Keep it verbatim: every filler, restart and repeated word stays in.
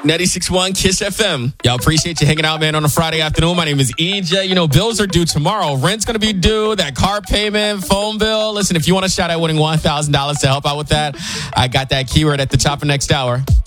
ninety-six point one Kiss F M. Y'all appreciate you hanging out, man, on a Friday afternoon. My name is E J. You know, bills are due tomorrow. Rent's going to be due, that car payment, phone bill. Listen, if you want a shot at winning one thousand dollars to help out with that, I got that keyword at the top of next hour.